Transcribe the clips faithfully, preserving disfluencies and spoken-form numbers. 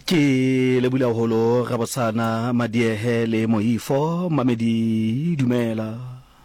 Ke le bula holo rabosana madiehe le moifo mamedi dumela.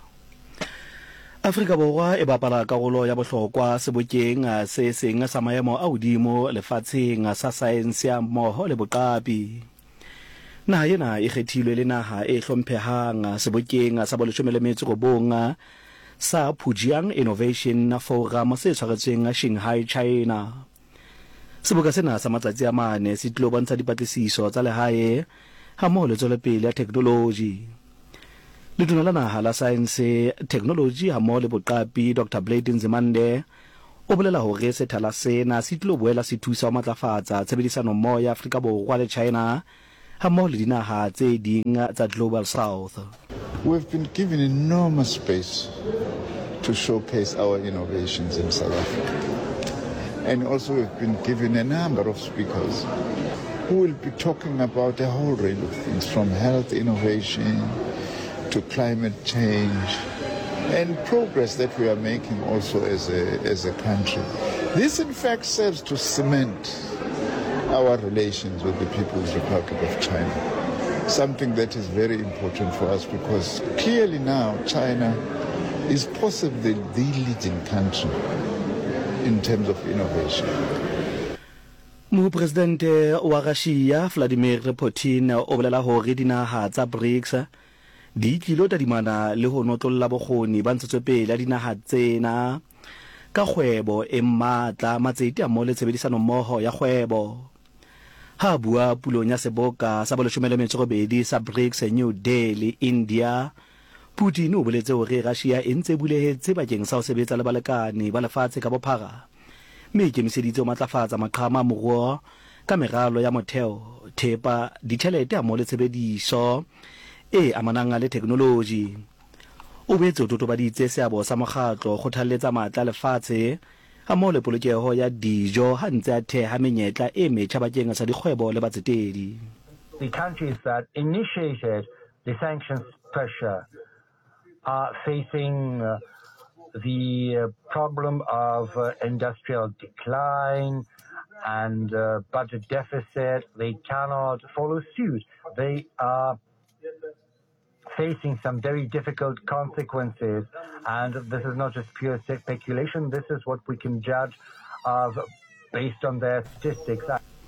Afrika Borwa e bapala karolo ya bohlokwa sebokeng se seng sa maemo a hodimo lefatsheng sa saense ya mmoho le boqapi. Naha ena e kgethilwe le naha e hlomphehang sebokeng sa boleshome le metso robong sa Pujiang Innovation Forum se tshwaretsweng Shanghai, China. Seboka sena sa matsatsi a mane se tlo bontsha dipatlisiso tsa lehae ha mmoho le tswelopele ya technology. Letona la naha la science technology ha mmoho le boqapi Doctor Blade Nzimande o bolela hore sethala sena se tlo boela se thusa ho matlafatsa tshebedisano mmoho ya Afrika Borwa le China ha mmoho le dinaha tse ding tsa Global South. We've been given enormous space to showcase our innovations in South Africa. And also we've been given a number of speakers who will be talking about a whole range of things, from health innovation to climate change and progress that we are making also as a, as a country. This in fact serves to cement our relations with the People's Republic of China, something that is very important for us because clearly now China is possibly the leading country in terms of innovation. Mu presidente wa Russia Vladimir Putin o bolela hore dinaha tsa BRICS di tlilo tadimana le ho notlolla bokgoni ba ntshetsopele ya dinaha tsena ka kgwebo e matla matsete a mo le tshebedisano mmoho ya kgwebo. Ha bua pulong ya seboka sa boleshome le metso robedi sa BRICS New Delhi, India, Putin o boletse hore Russia e ntse bulehetse bakeng sa ho sebetsa le balekane ba lefatshe ka bophara, mme ke miseditse o matlafatsa maqhama moruo ka meralo ya motheo, thepa, ditjhelete a mo le tshebediso e amanang le technology. O boetse o totobaditse seabo sa mokgatlo kgothalletsa matla lefatshe ha mo le polokeho ya dijo ha ntse a theha menyetla e metjha bakeng sa dikgwebo le batsetedi. The countries that initiated the sanctions pressure are facing uh, the uh, problem of uh, industrial decline and uh, budget deficit. They cannot follow suit. They are facing some very difficult consequences, and this is not just pure speculation. This is what we can judge of based on their statistics.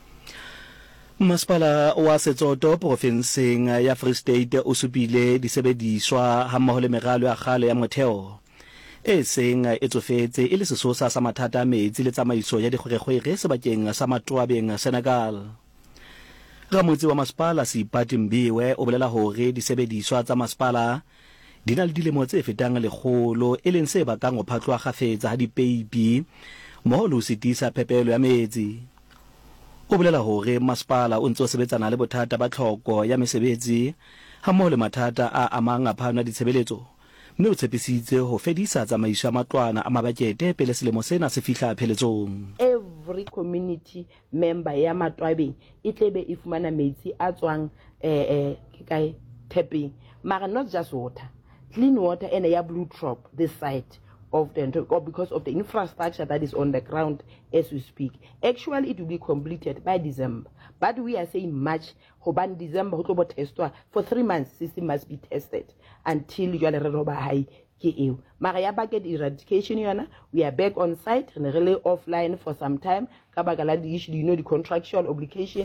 Masipala wa Setsoto provinceng ya Free State o supile disebediswa ha mmoho le meralo ya kgale ya motheo e seng e tsofetse e le sesosa sa mathata a metsi le tsamaiso ya dikgwerekgwere sebakeng sa Matwabeng, Senegal. Ramotse wa Masipala Sipati Mbiwe o bolela hore disebediswa tsa Masipala di na le dilemo tse fetang lekgolo e leng se bakang ho phatlwa kgafetsa ha dipeipi mmoho le ho sitisa phepelo ya metsi. O bolela hore Masipala o ntse o sebetsana le bothata ba tlhoko ya mesebetsi ha mmoho le mathata a amang a phana ditshebeletso, mme o tshepisitse ho fedisa tsamaiso ya matlwana a mabakete pele selemo sena se fihla pheletsong. Every community member ya Matwabeng e tlebe e fumana metsi a tswang eh eh ke kae tapping, mara not just water, clean water and a blue drop this side of the, or because of the infrastructure that is on the ground as we speak. Actually, it will be completed by December, but we are saying March. Hoban December, ho testwa for three months. System must be tested until you are roba high. Maria bucket eradication, we are back on site and really offline for some time. Kabagala the issue, you know, the contractual obligation.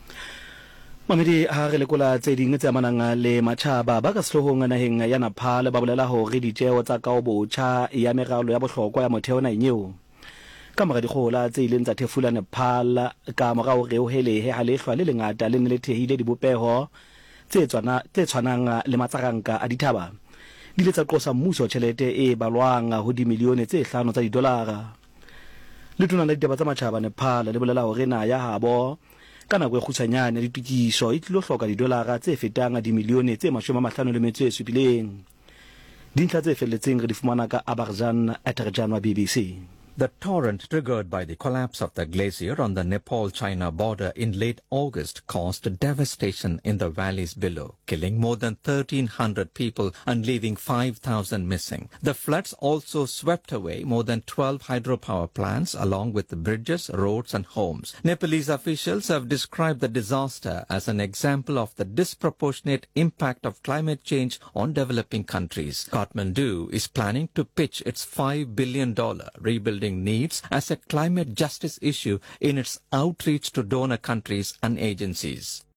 Mamedi ha re lekola tse ding tse amanang le matjhaba ba ka sehlohong naheng ya Nepal ba bolela hore ditjeo tsa ka botjha ya meralo ya bohlokwa ya motheo na nyeo ka mora dikgola tse ileng tsa thefula Nepal ka mora hore o helehe ha lehlwa le lengata le ne le thehile dibopeho tse tswana tse tshwanang le matsaranka a dithaba di le tsa qosa mmuso tjhelete e balwang ho di milione tse hlano tsa didolara. Letona la ditaba tsa matjhaba Nepal le bolela hore na ya habo kana go khutsanyana ditukiso e tlilo hloka didolara tse fetang di milione tse mashome a mahlano le metso e supileng. Dintlha tse felletseng re di fumana ka Aberdeen Atterjan wa B B C. The torrent triggered by the collapse of the glacier on the Nepal-China border in late August caused devastation in the valleys below, killing more than thirteen hundred people and leaving five thousand missing. The floods also swept away more than twelve hydropower plants along with bridges, roads and homes. Nepalese officials have described the disaster as an example of the disproportionate impact of climate change on developing countries. Kathmandu is planning to pitch its five billion dollars rebuilding needs as a climate justice issue in its outreach to donor countries and agencies.